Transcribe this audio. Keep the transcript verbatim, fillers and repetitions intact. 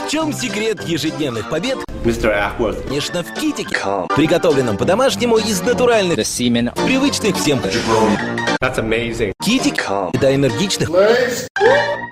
В чем секрет ежедневных побед? мистер Ackworth. Конечно, в китике, приготовленном по-домашнему из натуральных, привычных всем. That's amazing. Китик – это энергичных,